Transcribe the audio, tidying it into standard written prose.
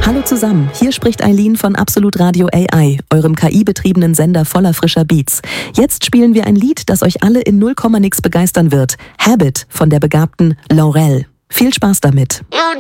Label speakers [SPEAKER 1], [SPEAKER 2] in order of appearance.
[SPEAKER 1] Hallo zusammen, hier spricht Eileen von Absolut Radio AI, eurem KI-betriebenen Sender voller frischer Beats. Jetzt spielen wir ein Lied, das euch alle in 0, nix begeistern wird. Habit von der begabten Laurel. Viel Spaß damit.